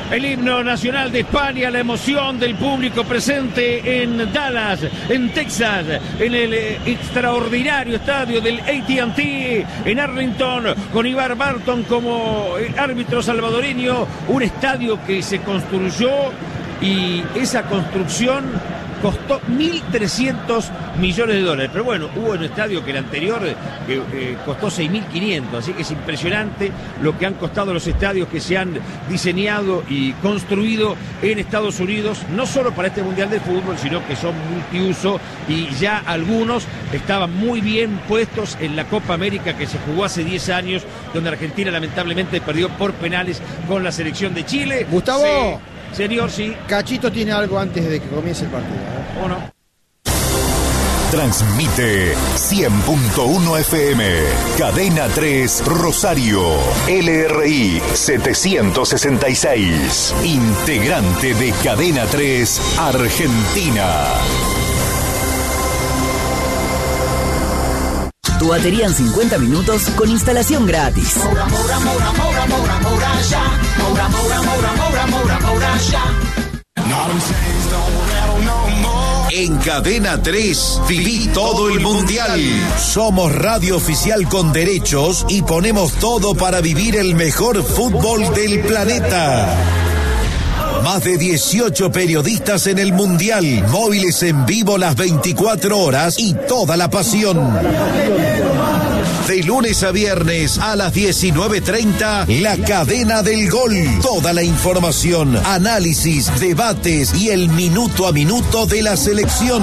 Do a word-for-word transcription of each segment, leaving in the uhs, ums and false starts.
El himno nacional de España, la emoción del público presente en Dallas, en Texas, en el extraordinario estadio del A T and T, en Arlington, con Ivar Barton como árbitro salvadoreño, un estadio que se construyó y esa construcción costó mil trescientos millones de dólares. Pero bueno, hubo un estadio que el anterior que, eh, costó seis mil quinientos, así que es impresionante lo que han costado los estadios que se han diseñado y construido en Estados Unidos, no solo para este Mundial de Fútbol, sino que son multiuso y ya algunos estaban muy bien puestos en la Copa América que se jugó hace diez años, donde Argentina lamentablemente perdió por penales con la selección de Chile. Gustavo. Sí. Señor, sí. Cachito tiene algo antes de que comience el partido, ¿eh? ¿O no? Transmite cien punto uno F M, Cadena tres Rosario, L R I setecientos sesenta y seis, integrante de Cadena tres Argentina. Tu batería en cincuenta minutos con instalación gratis. Moura, Moura, Moura, Moura, Moura, Moura, ya. Moura, Moura, Moura, Moura, Moura, Moura, ya. En Cadena tres viví todo el Mundial. Somos radio oficial con derechos y ponemos todo para vivir el mejor fútbol del planeta. Más de dieciocho periodistas en el Mundial, móviles en vivo las veinticuatro horas y toda la pasión. De lunes a viernes a las diecinueve treinta, La Cadena del Gol. Toda la información, análisis, debates y el minuto a minuto de la selección.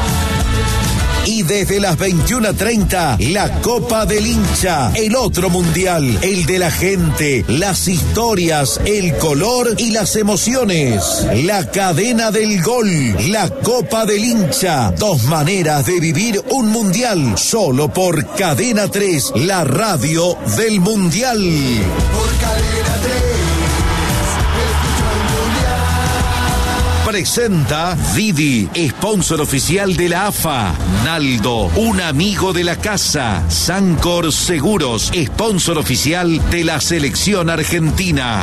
Y desde las veintiuna treinta, la Copa del Hincha, el otro mundial, el de la gente, las historias, el color y las emociones. La Cadena del Gol, la Copa del Hincha, dos maneras de vivir un mundial, solo por Cadena tres, la radio del mundial. Por Cadena tres. Presenta Didi, sponsor oficial de la A F A. Naldo, un amigo de la casa. Sancor Seguros, sponsor oficial de la selección argentina.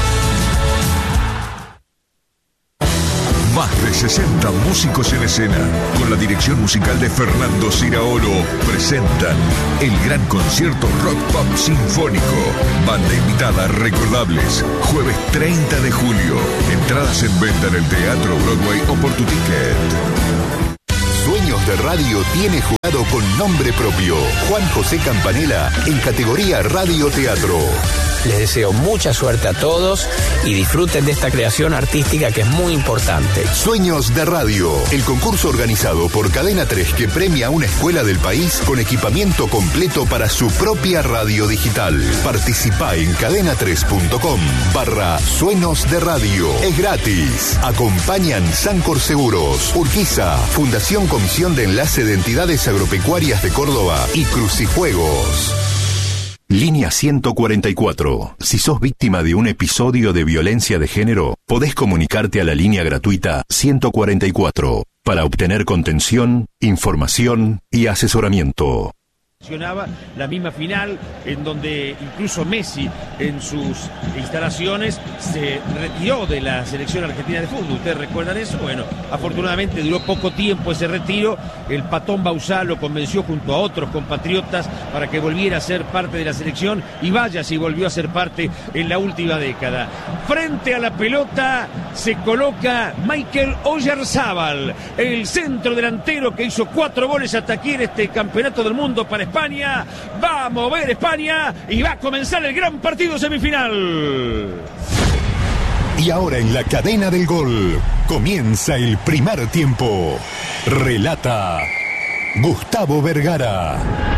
Más de sesenta músicos en escena, con la dirección musical de Fernando Ciraolo, presentan el gran concierto Rock Pop Sinfónico. Banda invitada recordables, jueves treinta de julio. Entradas en venta en el Teatro Broadway o por tu ticket. Sueños de Radio tiene jurado con nombre propio. Juan José Campanella en categoría Radio Teatro. Les deseo mucha suerte a todos y disfruten de esta creación artística que es muy importante. Sueños de Radio, el concurso organizado por Cadena tres que premia a una escuela del país con equipamiento completo para su propia radio digital. Participa en cadena tres punto com barra Sueños de Radio. Es gratis. Acompañan Sancor Seguros, Urquiza, Fundación Comisión de Enlace de Entidades Agropecuarias de Córdoba y Crucijuegos. Línea ciento cuarenta y cuatro. Si sos víctima de un episodio de violencia de género, podés comunicarte a la línea gratuita ciento cuarenta y cuatro para obtener contención, información y asesoramiento. La misma final en donde incluso Messi en sus instalaciones se retiró de la selección argentina de fútbol. ¿Ustedes recuerdan eso? Bueno, afortunadamente duró poco tiempo ese retiro. El Patón Bauzá lo convenció junto a otros compatriotas para que volviera a ser parte de la selección y vaya si volvió a ser parte en la última década. Frente a la pelota se coloca Michael Oyarzábal, el centro delantero que hizo cuatro goles hasta aquí en este campeonato del mundo para España. Va a mover España y va a comenzar el gran partido semifinal. Y ahora en la Cadena del Gol comienza el primer tiempo. Relata Gustavo Vergara.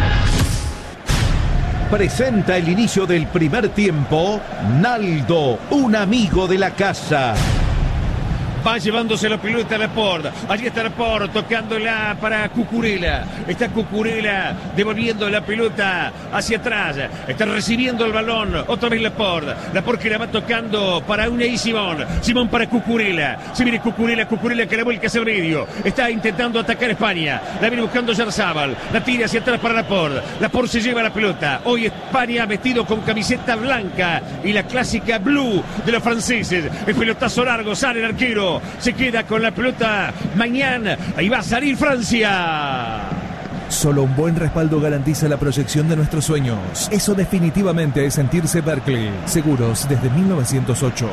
Presenta el inicio del primer tiempo Naldo, un amigo de la casa. va llevándose la pelota a Laporte. Allí está Laporte tocándola para Cucurella. Está Cucurella devolviendo la pelota hacia atrás. Está recibiendo el balón. Otra vez Laporte. Laporte que la va tocando para Unai Simón. Simón para Cucurella. Se viene Cucurella. Cucurella que la vuelca hacia el medio. Está intentando atacar España. La viene buscando Yarzábal. La tira hacia atrás para Laporte. Laporte se lleva la pelota. Hoy España vestido con camiseta blanca y la clásica blue de los franceses. El pelotazo largo. Sale el arquero. Se queda con la pelota mañana. Ahí va a salir Francia. Solo un buen respaldo garantiza la proyección de nuestros sueños. Eso definitivamente es sentirse Berkeley. Seguros desde mil novecientos ocho.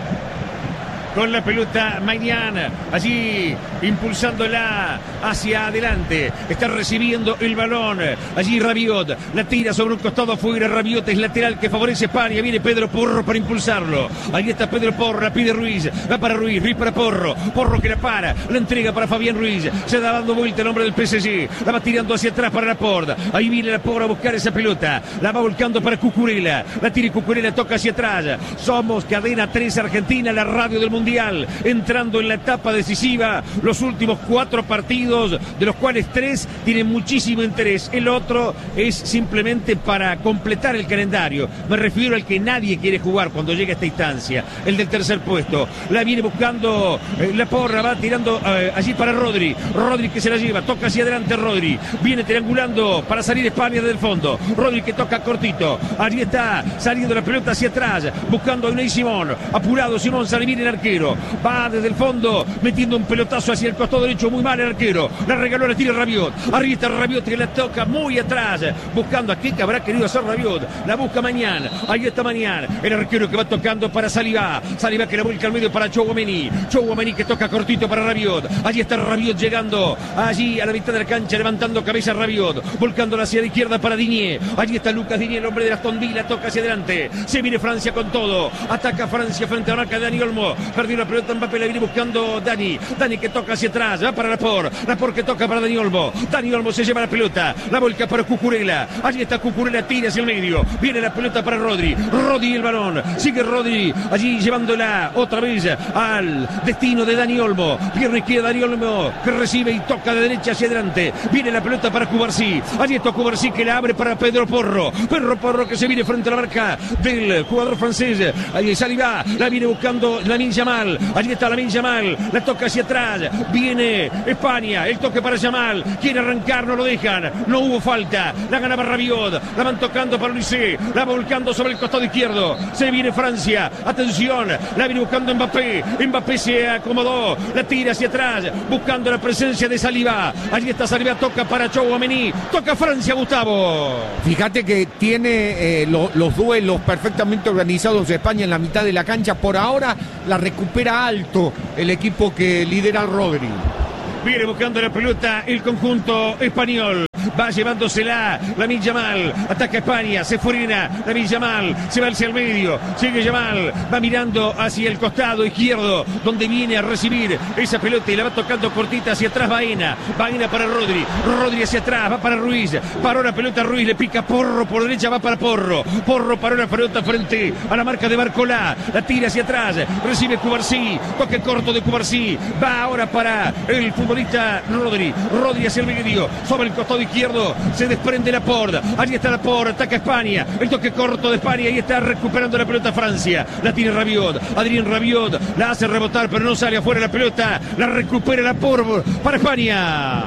Con la pelota mañana, allí impulsándola hacia adelante, está recibiendo el balón, allí Rabiot, la tira sobre un costado afuera, Rabiot es lateral que favorece a España, viene Pedro Porro para impulsarlo, ahí está Pedro Porro, la pide Ruiz, va para Ruiz, Ruiz para Porro, Porro que la para, la entrega para Fabián Ruiz, se da dando vuelta el hombre del P S G, la va tirando hacia atrás para Laporte, ahí viene Laporte a buscar esa pelota, la va volcando para Cucurella, la tira y Cucurella toca hacia atrás, somos Cadena tres Argentina, la radio del mundo. Mundial, entrando en la etapa decisiva, los últimos cuatro partidos, de los cuales tres tienen muchísimo interés, el otro es simplemente para completar el calendario, me refiero al que nadie quiere jugar cuando llega a esta instancia, el del tercer puesto, la viene buscando eh, la porra, va tirando eh, allí para Rodri, Rodri que se la lleva, toca hacia adelante Rodri, viene triangulando para salir España desde el fondo, Rodri que toca cortito, allí está saliendo la pelota hacia atrás, buscando a Unai Simón, apurado Simón, sale bien el arquero, va desde el fondo metiendo un pelotazo hacia el costado derecho, muy mal el arquero, la regaló, la tira Rabiot, arriba está Rabiot que la toca muy atrás, buscando a qué que habrá querido hacer Rabiot, la busca Mañán, ahí está Mañán, el arquero que va tocando para Saliba, Saliba que la vuelca al medio para Chouameni, Chouameni que toca cortito para Rabiot, allí está Rabiot llegando allí a la mitad de la cancha, levantando cabeza Rabiot, volcándola hacia la izquierda para Digne, allí está Lucas Digne, el hombre de Aston Villa, toca hacia adelante, se viene Francia con todo, ataca Francia frente a la marca de Dani Olmo, perdió la pelota Mbappé, la viene buscando Dani, Dani que toca hacia atrás, va para Laporte, Laporte que toca para Dani Olmo, Dani Olmo se lleva la pelota, la volca para Cucurella, allí está Cucurella, tira hacia el medio, viene la pelota para Rodri, Rodri el balón, sigue Rodri, allí llevándola otra vez al destino de Dani Olmo, pierna izquierda Dani Olmo, que recibe y toca de derecha hacia adelante, viene la pelota para Cubarsí, allí está Cubarsí que la abre para Pedro Porro, Pedro Porro que se viene frente a la marca del jugador francés, ahí Saliba, la viene buscando Lamine Yamal, allí está Lamine Yamal, la toca hacia atrás, viene España, el toque para Yamal, quiere arrancar, no lo dejan, no hubo falta, la ganaba Rabiot, la van tocando para Olise, la va volcando sobre el costado izquierdo, se viene Francia, atención, la viene buscando Mbappé, Mbappé se acomodó, la tira hacia atrás, buscando la presencia de Saliba, allí está Saliba, toca para Chouameni, toca Francia, Gustavo. Fíjate que tiene eh, lo, los duelos perfectamente organizados de España en la mitad de la cancha, por ahora la recupera alto el equipo que lidera Rodri. Viene buscando la pelota el conjunto español. Va llevándosela Lamine Yamal. Ataca España. Se frena Lamine Yamal. Se va hacia el medio. Sigue Yamal. Va mirando hacia el costado izquierdo, donde viene a recibir esa pelota y la va tocando cortita hacia atrás. Baena. Baena para Rodri. Rodri hacia atrás. Va para Ruiz. Paró la pelota Ruiz. Le pica Porro por derecha. Va para Porro. Porro paró la pelota frente a la marca de Barcolá. La tira hacia atrás. Recibe Cubarsí. Toque corto de Cubarsí. Va ahora para el futbolista Rodri. Rodri hacia el medio. Sobre el costado izquierdo. Se desprende Laporte. Allí está Laporte. Ataca España. El toque corto de España. Y está recuperando la pelota Francia. La tiene Rabiot. Adrien Rabiot. La hace rebotar, pero no sale afuera la pelota. La recupera Laporte para España.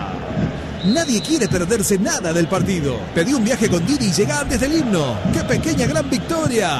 Nadie quiere perderse nada del partido. Pedí un viaje con Didi y llega antes del himno. ¡Qué pequeña gran victoria!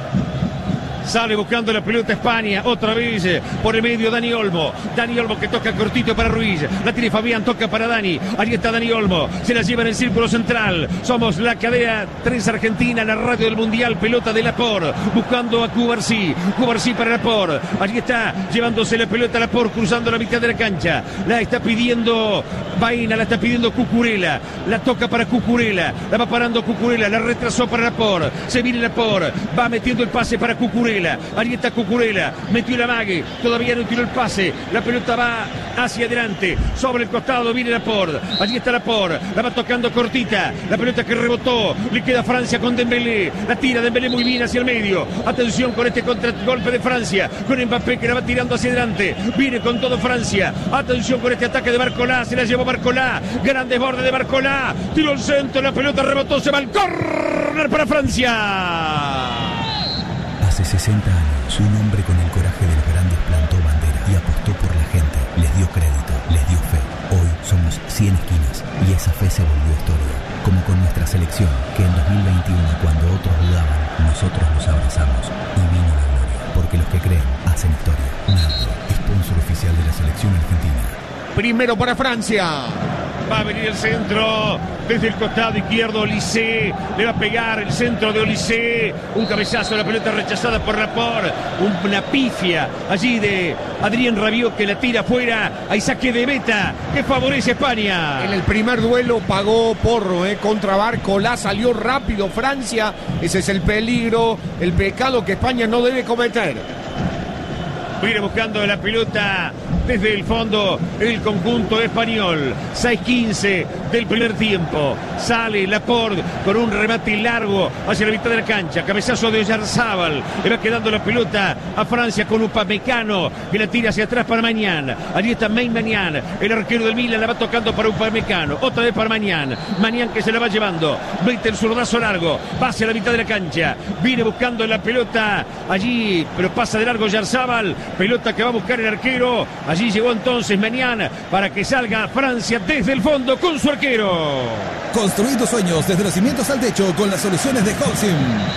Sale buscando la pelota España, otra vez por el medio Dani Olmo. Dani Olmo que toca cortito para Ruiz. La tiene Fabián, toca para Dani. Allí está Dani Olmo. Se la lleva en el círculo central. Somos la cadena tres Argentina, la radio del Mundial. Pelota de Laporte. Buscando a Cubarsí. Cubarsí para Laporte. Allí está llevándose la pelota Laporte, cruzando la mitad de la cancha. La está pidiendo Baena, la está pidiendo Cucurella. La toca para Cucurella. La va parando Cucurella. La retrasó para Laporte. Se viene Laporte. Va metiendo el pase para Cucurella. Cucurella. Allí está Cucurella. Metió la mague. Todavía no tiró el pase. La pelota va hacia adelante. Sobre el costado viene Laporte. Allí está Laporte. La va tocando cortita. La pelota que rebotó. Le queda Francia con Dembélé. La tira Dembélé muy bien hacia el medio. Atención con este contragolpe de Francia. Con Mbappé que la va tirando hacia adelante. Viene con todo Francia. Atención con este ataque de Barcolá. Se la llevó Barcolá. Gran desborde de Barcolá. Tiró el centro. La pelota rebotó. Se va al córner para Francia. Hace sesenta años, un hombre con el coraje de los grandes plantó bandera y apostó por la gente. Les dio crédito, les dio fe. Hoy somos cien esquinas y esa fe se volvió historia. Como con nuestra selección, que en dos mil veintiuno, cuando otros dudaban, nosotros nos abrazamos y vino la gloria. Porque los que creen hacen historia. Nardo, sponsor oficial de la selección argentina. Primero para Francia. Va a venir el centro desde el costado izquierdo. Olise le va a pegar el centro de Olise. Un cabezazo, la pelota rechazada por Laporte. Una pifia allí de Adrien Rabiot que la tira afuera. Hay saque de meta que favorece a España. En el primer duelo pagó Porro eh, contra Barcolá. Salió rápido Francia. Ese es el peligro, el pecado que España no debe cometer. Viene buscando la pelota desde el fondo el conjunto español. seis quince del primer tiempo. Sale Laporte con un remate largo hacia la mitad de la cancha. Cabezazo de Oyarzábal. Le va quedando la pelota a Francia con Upamecano que la tira hacia atrás para Mañán. Allí está Maignan, el arquero del Milan. La va tocando para Upamecano. Otra vez para Mañán. Mañán que se la va llevando. Mete el zurdazo largo. Va hacia la mitad de la cancha. Viene buscando la pelota allí, pero pasa de largo Oyarzábal. Pelota que va a buscar el arquero. Allí llegó entonces Mañán para que salga Francia desde el fondo con su arquero. Construí tus sueños desde los cimientos al techo con las soluciones de Holcim.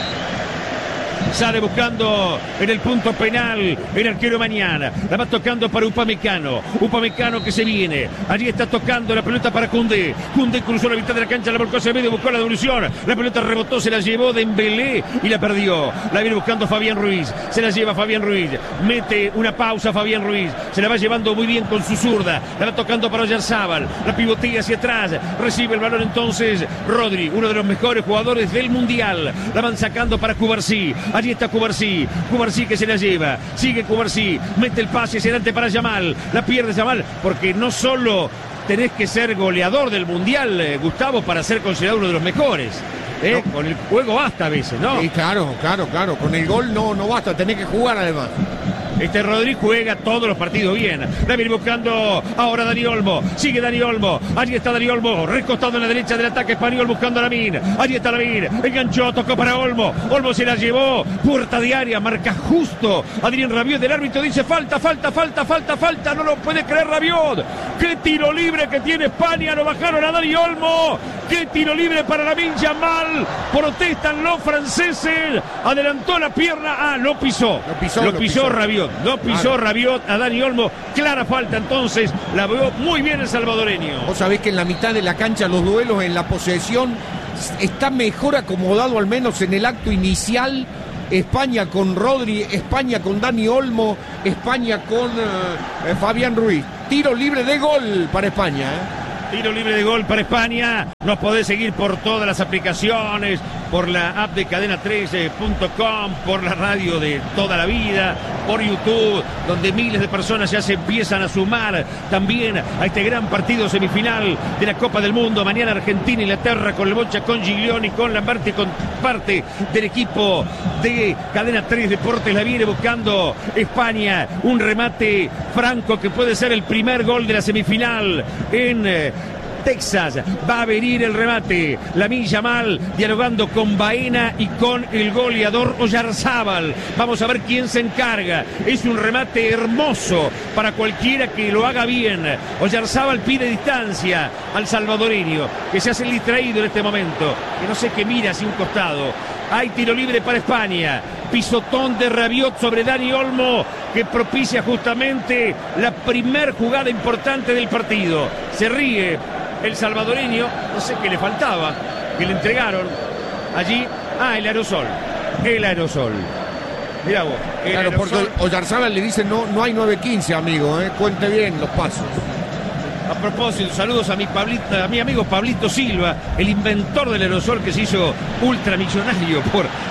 Sale buscando en el punto penal el arquero Mañana. La va tocando para Upamecano. Upamecano que se viene. Allí está tocando la pelota para Koundé. Koundé cruzó la mitad de la cancha, la volcó hacia el medio, buscó la devolución. La pelota rebotó, se la llevó Dembélé y la perdió. La viene buscando Fabián Ruiz. Se la lleva Fabián Ruiz. Mete una pausa Fabián Ruiz. Se la va llevando muy bien con su zurda. La va tocando para Oyarzábal. La pivotea hacia atrás. Recibe el balón entonces Rodri, uno de los mejores jugadores del Mundial. La van sacando para Cubarsí. Allí está Cubarsí, Cubarsí que se la lleva, sigue Cubarsí, mete el pase hacia adelante para Yamal, la pierde Yamal, porque no solo tenés que ser goleador del Mundial, eh, Gustavo, para ser considerado uno de los mejores. Eh, no. Con el juego basta a veces, ¿no? Sí, claro, claro, claro, con el gol no, no basta, tenés que jugar además. Este Rodri juega todos los partidos bien. La viene buscando ahora Dani Olmo. Sigue Dani Olmo. Allí está Dani Olmo. Recostado en la derecha del ataque español buscando a Lamine. Allí está Lamine. Enganchó, tocó para Olmo. Olmo se la llevó. Puerta de área. Marca justo. Adrien Rabiot del árbitro dice falta, falta, falta, falta, falta. No lo puede creer Rabiot. Qué tiro libre que tiene España. Lo bajaron a Dani Olmo. Qué tiro libre para Lamine Yamal. Protestan los franceses. Adelantó la pierna. Ah, lo pisó. Lo pisó, lo pisó, lo pisó Rabiot. No pisó Rabiot a Dani Olmo. Clara falta entonces. La veo muy bien el salvadoreño. Vos sabés que en la mitad de la cancha los duelos en la posesión está mejor acomodado, al menos en el acto inicial. España con Rodri, España con Dani Olmo, España con uh, Fabián Ruiz. Tiro libre de gol para España, ¿eh? Tiro libre de gol para España. Nos podés seguir por todas las aplicaciones, por la app de cadena trece punto com, por la radio de toda la vida, por YouTube, donde miles de personas ya se empiezan a sumar también a este gran partido semifinal de la Copa del Mundo. Mañana Argentina, Inglaterra, con el Bocha, con Giglioni, con Lamberti, con parte del equipo de Cadena tres Deportes. La viene buscando España. Un remate franco que puede ser el primer gol de la semifinal en eh, Texas. Va a venir el remate. Lamine Yamal dialogando con Baena y con el goleador Oyarzábal. Vamos a ver quién se encarga. Es un remate hermoso para cualquiera que lo haga bien. Oyarzábal pide distancia al salvadoreño, que se hace el distraído en este momento, que no sé qué mira hacia un costado. Hay tiro libre para España. Pisotón de Rabiot sobre Dani Olmo, que propicia justamente la primer jugada importante del partido. Se ríe el salvadoreño, no sé qué le faltaba, que le entregaron allí. Ah, el aerosol, el aerosol. Mirá vos. Claro, aerosol. Porque Oyarzábal le dice no, no hay nueve quince, amigo, ¿eh? Cuente bien los pasos. A propósito, saludos a mi Pablito, a mi amigo Pablito Silva, el inventor del aerosol, que se hizo ultramillonario por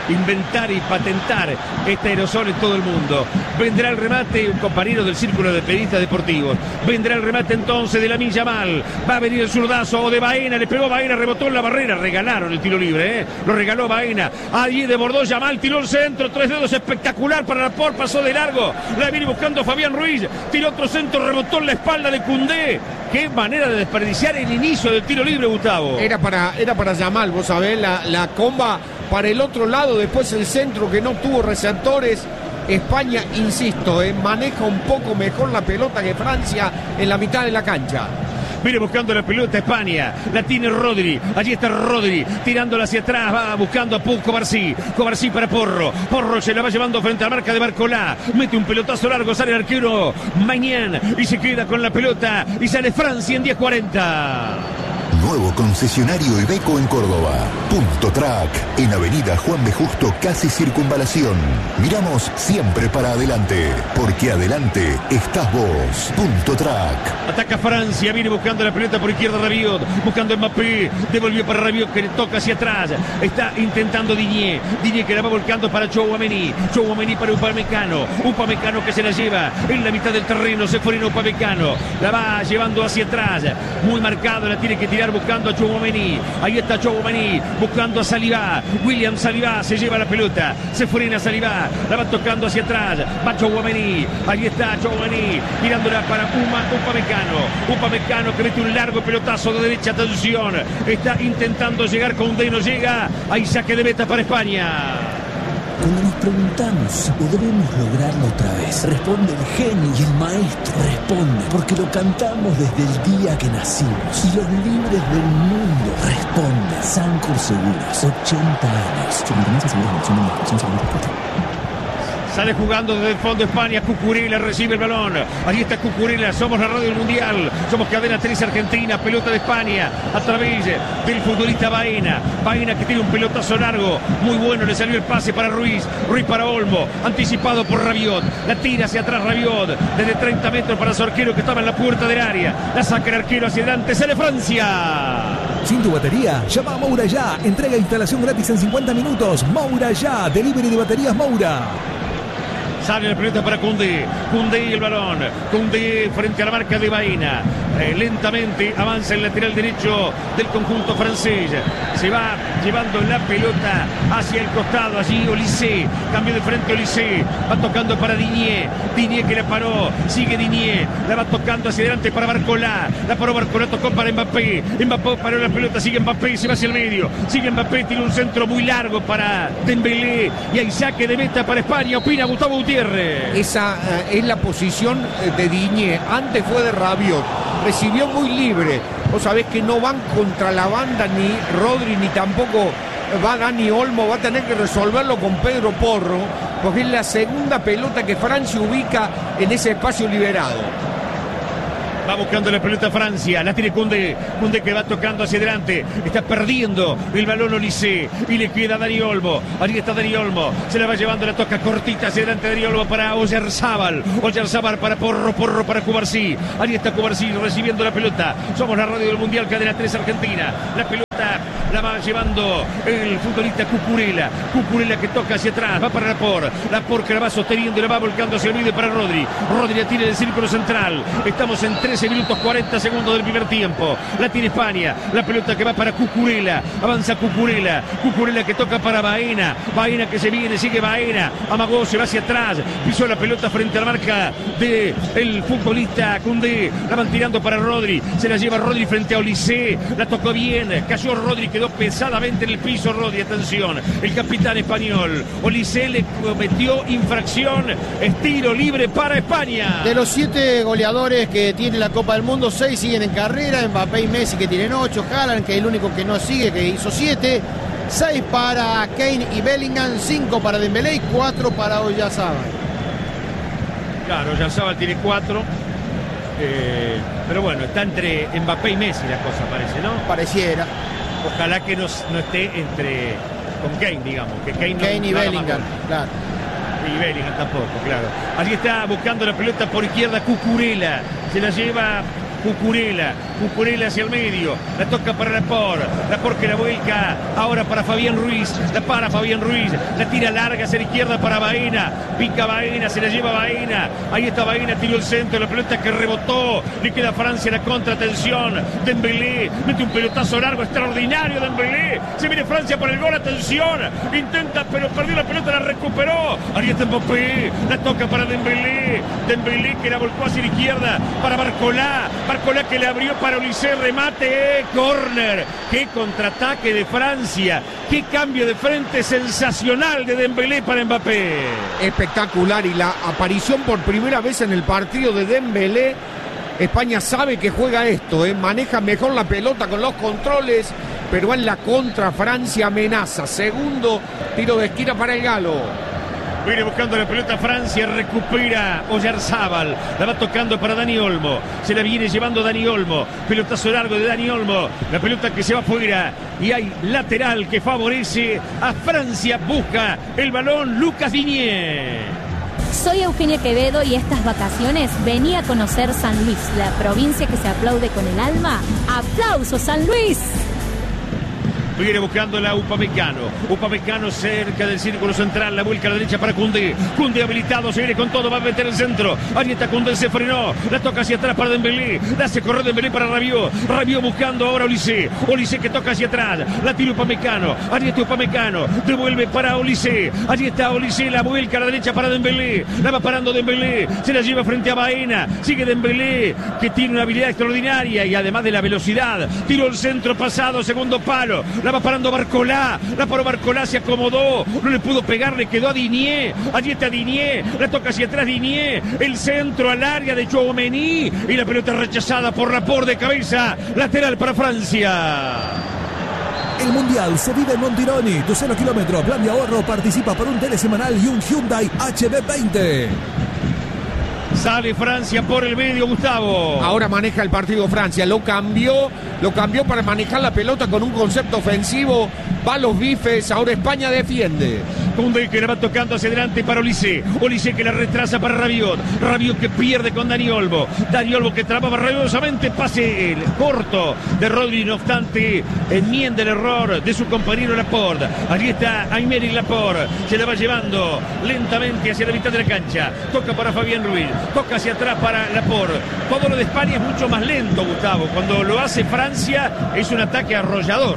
inventar y patentar este aerosol en todo el mundo. Vendrá el remate, un compañero del Círculo de Periodistas Deportivos. Vendrá el remate entonces de Lamine Yamal. Va a venir el zurdazo de Baena, le pegó Baena, rebotó en la barrera. Regalaron el tiro libre, ¿eh? Lo regaló Baena. Allí desbordó Yamal, tiró el centro, tres dedos, espectacular para Laporte, pasó de largo. La viene buscando Fabián Ruiz. Tiró otro centro, rebotó en la espalda de Koundé. Qué manera de desperdiciar el inicio del tiro libre, Gustavo. Era para, era para Yamal, vos sabés, la, la comba para el otro lado, después el centro que no tuvo receptores. España, insisto, eh, maneja un poco mejor la pelota que Francia en la mitad de la cancha. Viene buscando la pelota España, la tiene Rodri, allí está Rodri, tirándola hacia atrás, va buscando a Pau Covarsí, Covarsí para Porro, Porro se la va llevando frente a la marca de Barcolá, mete un pelotazo largo, sale el arquero Mañán y se queda con la pelota y sale Francia en diez cuarenta. Nuevo concesionario Iveco en Córdoba. Punto Track, en Avenida Juan B. Justo, casi Circunvalación. Miramos siempre para adelante, porque adelante estás vos. Punto Track. Ataca Francia, viene buscando la pelota por izquierda Rabiot, buscando Mbappé, devolvió para Rabiot que le toca hacia atrás. Está intentando Diñé, Diñé que la va volcando para Tchouaméni, Tchouaméni para Upamecano, Upamecano que se la lleva en la mitad del terreno, se fue en Upamecano, la va llevando hacia atrás, muy marcado, la tiene que tirar buscando a Tchouaméni, ahí está Tchouaméni, buscando a Saliba, William Saliba se lleva la pelota, se frena Saliba, la va tocando hacia atrás, va Tchouaméni, ahí está Tchouaméni, mirándola para Uma, Upamecano, Upamecano que mete un largo pelotazo de derecha, atención, está intentando llegar con Koundé, no llega, hay saque de meta para España. Cuando nos preguntamos si podremos lograrlo otra vez, responde el genio y el maestro. Responde porque lo cantamos desde el día que nacimos. Y los libres del mundo responden. Sancor Seguros, ochenta años. Sale jugando desde el fondo España, Cucurella recibe el balón, allí está Cucurella, somos la radio del Mundial, somos Cadena tres Argentina, pelota de España, a través del futbolista Baena, Baena que tiene un pelotazo largo, muy bueno, le salió el pase para Ruiz, Ruiz para Olmo, anticipado por Rabiot, la tira hacia atrás Rabiot, desde treinta metros para su arquero que estaba en la puerta del área, la saca el arquero hacia adelante, sale Francia. Sin tu batería, llama a Moura ya, entrega e instalación gratis en cincuenta minutos, Moura ya, delivery de baterías Moura. Sale la pelota para Koundé, Koundé y el balón, Koundé frente a la marca de Baena, eh, lentamente avanza el lateral derecho del conjunto francés, se va llevando la pelota hacia el costado, allí Olise, cambio de frente Olise, va tocando para Diñé, Diñé que la paró, sigue Diñé, la va tocando hacia adelante para Barcolá, la paró Barcolá, tocó para Mbappé, Mbappé paró la pelota, sigue Mbappé, se va hacia el medio, sigue Mbappé, tiene un centro muy largo para Dembélé y hay saque de meta para España, opina Gustavo Gutiérrez. Esa uh, es la posición de Diñé, antes fue de Rabiot, recibió muy libre, vos sabés que no van contra la banda ni Rodri ni tampoco va Dani Olmo, va a tener que resolverlo con Pedro Porro, porque es la segunda pelota que Francia ubica en ese espacio liberado. Va buscando la pelota Francia, la tiene Koundé, Koundé que va tocando hacia adelante, está perdiendo el balón Olise y le queda Dani Olmo, allí está Dani Olmo, se la va llevando, la toca cortita hacia adelante Dani Olmo para Oyarzábal, Oyarzábal para Porro, Porro para Cubarsí, allí está Cubarsí recibiendo la pelota, somos la radio del Mundial, Cadena tres Argentina, la pelota la va llevando el futbolista Cucurella, Cucurella que toca hacia atrás, va para Laporte, Laporte que la va sosteniendo y la va volcando hacia el medio para Rodri, Rodri la tiene en el círculo central, estamos en trece minutos cuarenta segundos del primer tiempo, la tiene España, la pelota que va para Cucurella, avanza Cucurella, Cucurella que toca para Baena, Baena que se viene, sigue Baena, amagó, se va hacia atrás, pisó la pelota frente a la marca del futbolista Koundé, la van tirando para Rodri, se la lleva Rodri frente a Olise, la tocó bien, cayó Rodri, quedó pesadamente en el piso Rodri, atención, el capitán español, Olise le cometió infracción, estilo libre para España. De los siete goleadores que tiene la Copa del Mundo, seis siguen en carrera, Mbappé y Messi que tienen ocho, Haaland que es el único que no sigue, que hizo siete, seis para Kane y Bellingham, cinco para Dembélé y cuatro para Oyarzábal. Claro, Oyarzábal tiene cuatro, eh, pero bueno, está entre Mbappé y Messi la cosa, parece, ¿no? Pareciera. Ojalá que no, no esté entre con Kane, digamos, que Kane, Kane no, y Bellingham, claro. Y Bellingham tampoco, claro. Allí está buscando la pelota por izquierda Cucurella. Se la lleva Cucurella, Cucurella hacia el medio, la toca para Laporte, Laporte que la vuelca ahora para Fabián Ruiz, la para Fabián Ruiz, la tira larga hacia la izquierda para Baena, pica Baena, se la lleva Baena, ahí está Baena, tiró el centro, la pelota que rebotó, le queda a Francia la contratensión, Dembélé, mete un pelotazo largo, extraordinario Dembélé, se viene Francia por el gol, atención, intenta pero perdió la pelota, la recuperó, ahí está Mbappé, la toca para Dembélé, Dembélé que la volcó hacia la izquierda para Barcolá, Barcolá que le abrió para Olise, remate, eh, córner, qué contraataque de Francia, qué cambio de frente sensacional de Dembélé para Mbappé. Espectacular, y la aparición por primera vez en el partido de Dembélé. España sabe que juega esto, eh, maneja mejor la pelota con los controles, pero en la contra Francia amenaza. Segundo tiro de esquina para el galo. Viene buscando la pelota Francia, recupera Oyarzábal, la va tocando para Dani Olmo, se la viene llevando Dani Olmo, pelotazo largo de Dani Olmo, la pelota que se va afuera y hay lateral que favorece a Francia, busca el balón Lucas Digne. Soy Eugenia Quevedo y estas vacaciones venía a conocer San Luis, la provincia que se aplaude con el alma. ¡Aplausos, San Luis! Viene buscando la Upamecano. Upamecano cerca del círculo central. La vuelca a la derecha para Koundé. Koundé habilitado. Se viene con todo. Va a meter el centro. Ahí está Koundé. Se frenó. La toca hacia atrás para Dembélé. La hace correr Dembélé para Rabiot. Rabiot buscando ahora a Olise. Olise que toca hacia atrás. La tira Upamecano. Ahí está Upamecano. Devuelve para Olise. Allí está Olise. La vuelca a la derecha para Dembélé. La va parando Dembélé. Se la lleva frente a Baena. Sigue Dembélé, que tiene una habilidad extraordinaria y además de la velocidad. Tiró el centro pasado. Segundo palo. La va parando Barcolá, la paró Barcolá, se acomodó, no le pudo pegar, le quedó a Digne, allí está Digne, la toca hacia atrás Digne, el centro al área de Tchouaméni y la pelota rechazada por Laporte de cabeza, lateral para Francia. El Mundial se vive en Montironi, tu cero kilómetros, plan de ahorro, participa por un tele semanal y un Hyundai H B veinte. Sale Francia por el medio, Gustavo. Ahora maneja el partido Francia. Lo cambió, lo cambió para manejar la pelota con un concepto ofensivo. Va a los bifes, ahora España defiende. Koundé que la va tocando hacia adelante para Olise. Olise que la retrasa para Rabiot. Rabiot que pierde con Dani Olmo. Dani Olmo que trababa rabiosamente. Pase el corto de Rodri, no obstante, enmienda el error de su compañero Laporte. Allí está Aymeric Laporte. Se la va llevando lentamente hacia la mitad de la cancha. Toca para Fabián Ruiz. Toca hacia atrás para Laporte. Todo lo de España es mucho más lento, Gustavo. Cuando lo hace Francia es un ataque arrollador.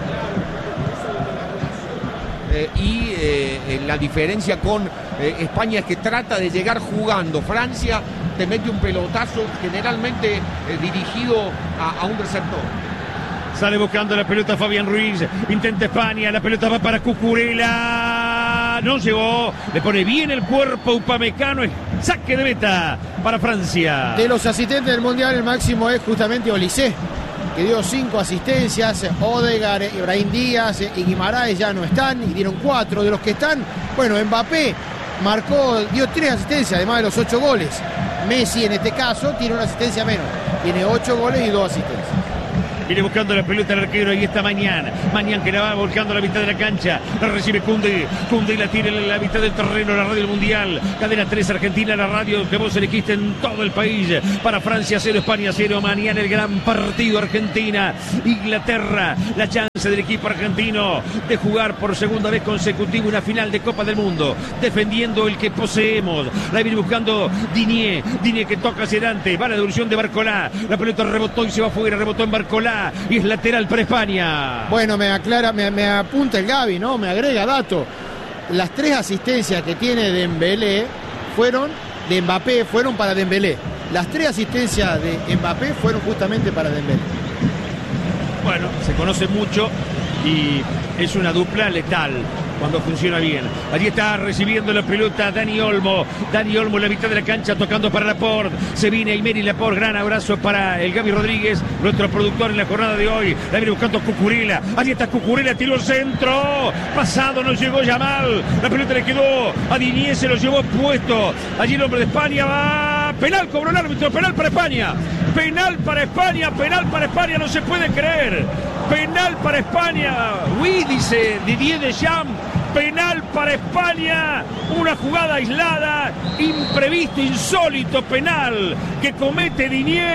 Eh, y eh, la diferencia con eh, España es que trata de llegar jugando. Francia te mete un pelotazo generalmente eh, dirigido a, a un receptor. Sale buscando la pelota Fabián Ruiz. Intenta España. La pelota va para Cucurella. No llegó. Le pone bien el cuerpo Upamecano. Saque de meta para Francia. De los asistentes del Mundial, el máximo es justamente Olise, que dio cinco asistencias. Odegaard, Ibrahim Díaz y Guimaraes ya no están y dieron cuatro. De los que están, bueno, Mbappé marcó, dio tres asistencias, además de los ocho goles. Messi en este caso tiene una asistencia menos, tiene ocho goles y dos asistencias. Viene buscando la pelota el arquero, ahí está Mañán. Mañán que la va volcando a la mitad de la cancha. La recibe Koundé. Koundé la tira en la mitad del terreno, la radio mundial. Cadena tres Argentina, la radio que vos elegiste en todo el país. Para Francia cero, España cero. Mañana el gran partido Argentina, Inglaterra. La chance del equipo argentino de jugar por segunda vez consecutiva una final de Copa del Mundo. Defendiendo el que poseemos. La viene buscando Digne. Digne que toca hacia adelante. Va la devolución de Barcolá. La pelota rebotó y se va afuera. Rebotó en Barcolá. Y es lateral para España. Bueno, me aclara, me, me apunta el Gaby, ¿no? Me agrega dato. Las tres asistencias que tiene Dembélé fueron de Mbappé, fueron para Dembélé. Las tres asistencias de Mbappé fueron justamente para Dembélé. Bueno, se conoce mucho y es una dupla letal cuando funciona bien. Allí está recibiendo la pelota Dani Olmo. Dani Olmo en la mitad de la cancha tocando para Laporte. Se viene Aymeric Laporte. Gran abrazo para el Gaby Rodríguez, nuestro productor en la jornada de hoy. La viene buscando Cucurella. Allí está Cucurella, tiró el centro. Pasado, no llegó Yamal. La pelota le quedó a Digne, se lo llevó puesto. Allí el hombre de España va. Penal, cobró el árbitro. Penal para España. Penal para España. Penal para España. No se puede creer. Penal para España. Uy, dice Didier Deschamps. Penal para España, una jugada aislada, imprevisto, insólito penal que comete Digne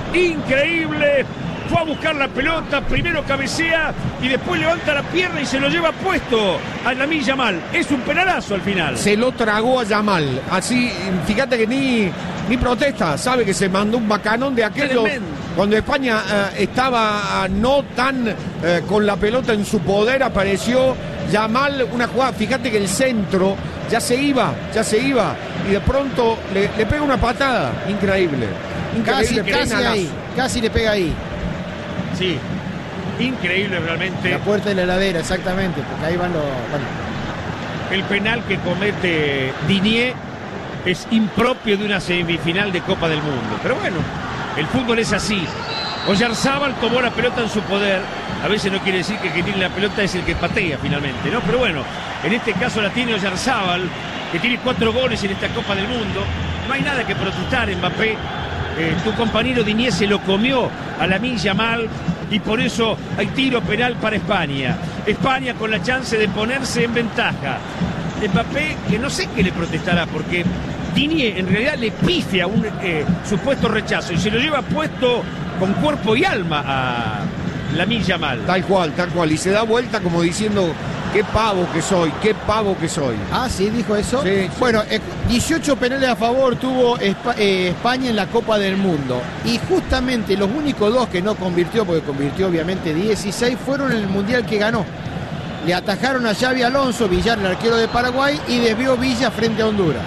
increíble. Fue a buscar la pelota, primero cabecea y después levanta la pierna y se lo lleva puesto a Lamine Yamal. Es un penalazo al final. Se lo tragó a Yamal. Así, fíjate que ni, ni protesta. Sabe que se mandó un bacanón de aquellos. Tremendo. Cuando España eh, estaba uh, no tan eh, con la pelota en su poder, apareció Yamal, una jugada. Fíjate que el centro ya se iba, ya se iba. Y de pronto le, le pega una patada. Increíble. Increíble. Casi, casi ahí. Casi le pega ahí. Sí, increíble realmente. La puerta de la heladera, exactamente, porque ahí van los... Bueno. El penal que comete Digne es impropio de una semifinal de Copa del Mundo. Pero bueno, el fútbol es así. Oyarzábal tomó la pelota en su poder. A veces no quiere decir que el que tiene la pelota es el que patea finalmente, ¿no? Pero bueno, en este caso la tiene Oyarzábal, que tiene cuatro goles en esta Copa del Mundo. No hay nada que protestar, Mbappé. Eh, tu compañero Digne se lo comió a Lamine Yamal y por eso hay tiro penal para España. España con la chance de ponerse en ventaja. Mbappé, que no sé qué le protestará, porque Digne en realidad le pifia un eh, supuesto rechazo y se lo lleva puesto con cuerpo y alma a Lamine Yamal. Tal cual, tal cual. Y se da vuelta como diciendo... Qué pavo que soy, qué pavo que soy. Ah, sí, dijo eso. Sí, sí. Bueno, eh, dieciocho penales a favor tuvo Espa- eh, España en la Copa del Mundo. Y justamente los únicos dos que no convirtió, porque convirtió obviamente dieciséis, fueron en el Mundial que ganó. Le atajaron a Xavi Alonso, Villar, el arquero de Paraguay, y desvió Villa frente a Honduras.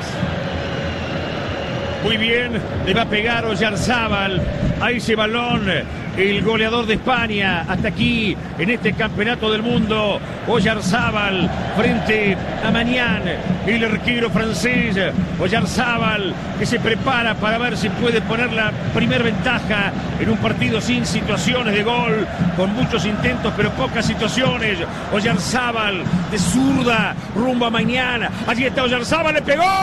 Muy bien, le va a pegar Oyarzábal a ese balón, el goleador de España hasta aquí en este campeonato del mundo. Oyarzábal frente a Mañán, el arquero francés. Oyarzábal que se prepara para ver si puede poner la primer ventaja en un partido sin situaciones de gol, con muchos intentos pero pocas situaciones. Oyarzábal de zurda rumbo a Mañán. Allí está Oyarzábal, le pegó.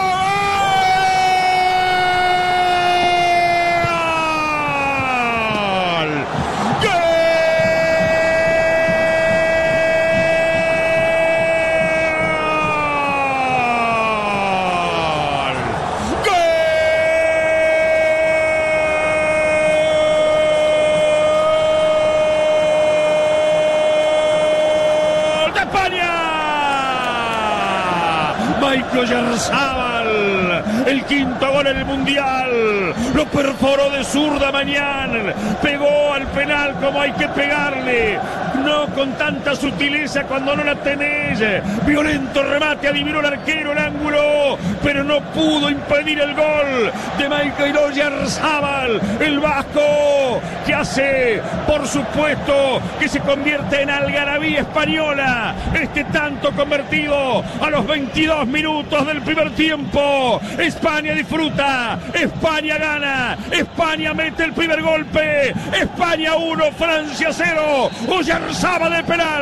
Oyarzábal, el quinto gol en el Mundial, lo perforó de zurda Mañán, pegó al penal como hay que pegarle, no con tanta sutileza cuando no la tenés, violento remate, adivinó el arquero el ángulo, pero no pudo impedir el gol de Michael Oyarzábal, el vasco, que hace, por supuesto, que se convierte en algarabía española, este tanto convertido a los veintidós minutos del primer tiempo. España disfruta, España gana, España mete el primer golpe, España uno, Francia cero, Oyarzábal de penal.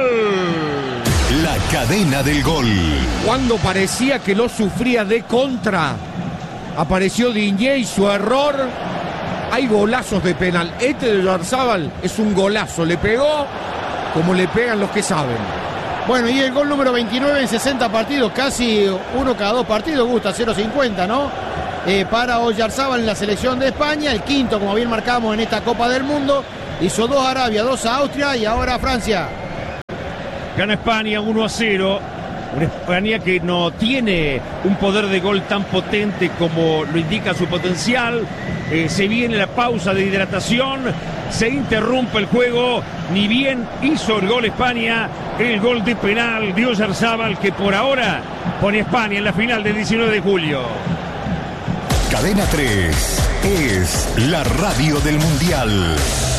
La cadena del gol. Cuando parecía que lo sufría de contra, apareció Digne y su error. Hay golazos de penal. Este de Oyarzábal es un golazo, le pegó como le pegan los que saben. Bueno, y el gol número veintinueve en sesenta partidos, casi uno cada dos partidos, gusta cero cincuenta, ¿no? Eh, para Oyarzábal en la selección de España, el quinto, como bien marcamos en esta Copa del Mundo, hizo dos a Arabia, dos a Austria y ahora a Francia. Gana España uno a cero, una España que no tiene un poder de gol tan potente como lo indica su potencial. Eh, se viene la pausa de hidratación, se interrumpe el juego, ni bien hizo el gol España, el gol de penal de Oyarzábal que por ahora pone a España en la final del diecinueve de julio. Cadena tres es la radio del Mundial.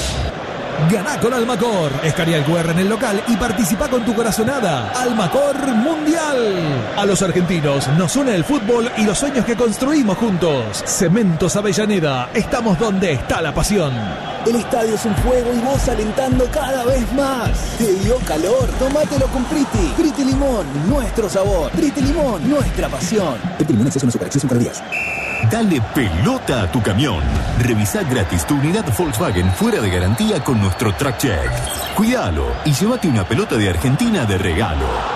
Ganá con Almacor. Escaneá el cu erre en el local y participa con tu corazonada. Almacor Mundial. A los argentinos nos une el fútbol y los sueños que construimos juntos. Cementos Avellaneda. Estamos donde está la pasión. El estadio es un fuego y vos alentando cada vez más. ¿Te dio calor? Tómatelo con Priti. Priti Limón, nuestro sabor. Priti Limón, nuestra pasión. Priti Limón es una super acción con días. Dale pelota a tu camión. Revisá gratis tu unidad Volkswagen fuera de garantía con nuestro Track Check. Cuídalo y llévate una pelota de Argentina de regalo.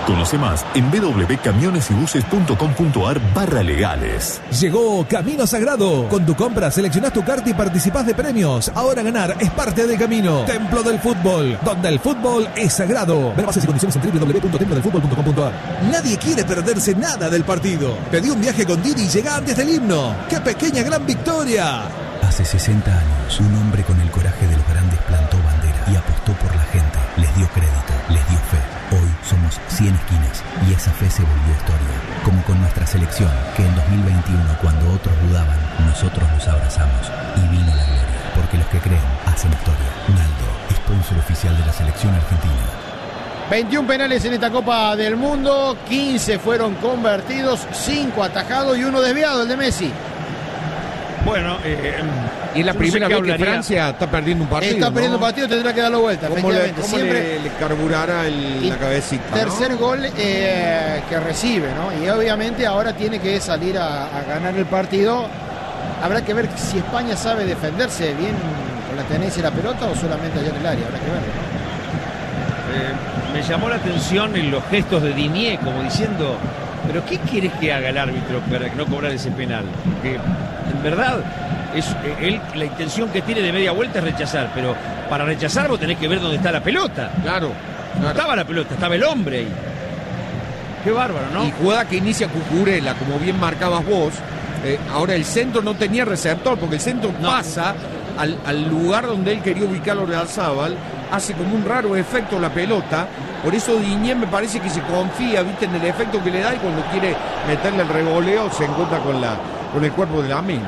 Conoce más en w w w punto camiones y buses punto com punto a r barra legales. Llegó Camino Sagrado. Con tu compra seleccionás tu carta y participás de premios. Ahora ganar es parte del camino. Templo del Fútbol, donde el fútbol es sagrado. Ver bases y condiciones en w w w punto templo del fútbol punto com punto a r. Nadie quiere perderse nada del partido. Pedí un viaje con Didi y llegá antes del himno. ¡Qué pequeña gran victoria! Hace sesenta años, un hombre con el coraje de los grandes plantó bandera y apostó por la gente. Les dio crédito, les dio fe. Hoy somos cien esquinas y esa fe se volvió historia. Como con nuestra selección, que en dos mil veintiuno, cuando otros dudaban, nosotros los abrazamos y vino la gloria. Porque los que creen hacen historia. Naldo, sponsor oficial de la selección argentina. veintiún penales en esta Copa del Mundo, quince fueron convertidos, cinco atajados y uno desviado, el de Messi. Bueno, eh, y es la primera vez que Francia está perdiendo un partido. Está perdiendo ¿no? un partido, tendrá que darlo vuelta. ¿Cómo, le, efectivamente. cómo Siempre le, le carburará el, la cabecita? Tercer ¿no? gol eh, que recibe, ¿no? Y obviamente ahora tiene que salir a, a ganar el partido. Habrá que ver si España sabe defenderse bien con la tenencia de la pelota o solamente allá en el área. Habrá que verlo, ¿no? Eh, me llamó la atención en los gestos de Digne, como diciendo, pero ¿qué quieres que haga el árbitro para no cobrar ese penal? Que en verdad es eh, él, la intención que tiene de media vuelta es rechazar, pero para rechazar vos tenés que ver dónde está la pelota. Claro, no claro. estaba la pelota, estaba el hombre ahí. Qué bárbaro, ¿no? Y jugada que inicia Cucurella, como bien marcabas vos. Eh, ahora el centro no tenía receptor, porque el centro no. pasa al, al lugar donde él quería ubicarlo de Alzábal, hace como un raro efecto la pelota. Por eso Digne me parece que se confía, viste, en el efecto que le da, y cuando quiere meterle el revoleo se encuentra con la con el cuerpo de la misma.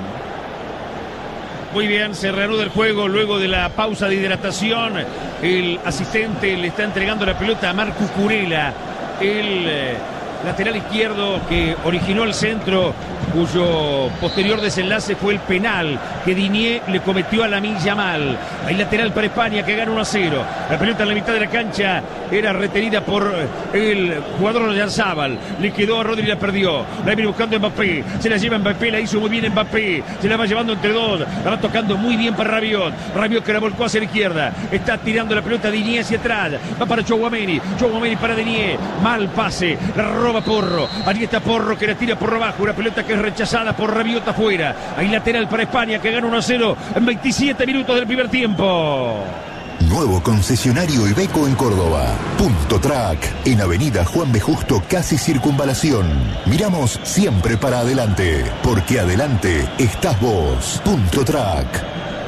Muy bien, se reanuda el juego luego de la pausa de hidratación. El asistente le está entregando la pelota a Marc Cucurella, el eh, lateral izquierdo que originó el centro, cuyo posterior desenlace fue el penal que Digne le cometió a Lamine Yamal. Hay lateral para España que gana uno a cero. La pelota en la mitad de la cancha era retenida por el jugador de Arzábal. Le quedó a Rodri y la perdió. La viene buscando Mbappé. Se la lleva Mbappé, la hizo muy bien Mbappé. Se la va llevando entre dos. La va tocando muy bien para Rabiot. Rabiot que la volcó hacia la izquierda. Está tirando la pelota Digne hacia atrás. Va para Chouameni. Chouameni para Digne. Mal pase. La roba Porro. Allí está Porro que la tira por abajo. Una pelota que es rechazada por Rabiot afuera. Hay lateral para España que gana uno a cero en veintisiete minutos del primer tiempo. Nuevo concesionario Iveco en Córdoba. Punto Track, en Avenida Juan B. Justo, casi Circunvalación. Miramos siempre para adelante, porque adelante estás vos. Punto Track.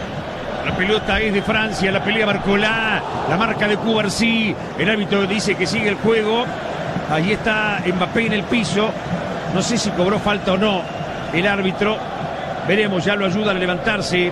La pelota es de Francia, la pelea Barcolá, la marca de Cubarsí. El árbitro dice que sigue el juego. Ahí está Mbappé en el piso. No sé si cobró falta o no el árbitro. Veremos, ya lo ayuda a levantarse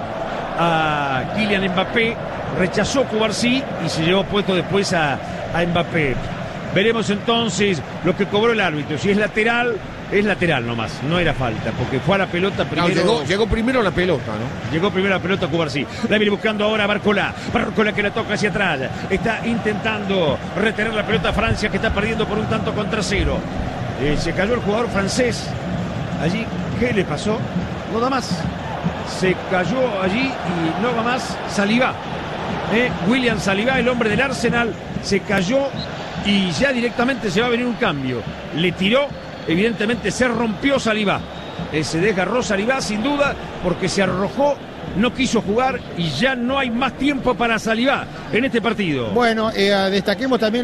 a Kylian Mbappé. Rechazó Cubarsí y se llevó puesto después a, a Mbappé. Veremos entonces lo que cobró el árbitro. Si es lateral, es lateral nomás. No era falta, porque fue a la pelota primero. No, llegó, llegó primero la pelota, ¿no? Llegó primero la pelota Cubarsí. La viene buscando ahora Barcolá. Barcolá que la toca hacia atrás. Está intentando retener la pelota a Francia, que está perdiendo por un tanto contra cero. Eh, se cayó el jugador francés. Allí, ¿qué le pasó? No da más. Se cayó allí y no va más. Saliba. Eh, William Saliba, el hombre del Arsenal, se cayó y ya directamente se va a venir un cambio. Le tiró, evidentemente se rompió Saliba. Eh, se desgarró Saliba sin duda porque se arrojó, no quiso jugar y ya no hay más tiempo para Saliba en este partido. Bueno, eh, destaquemos también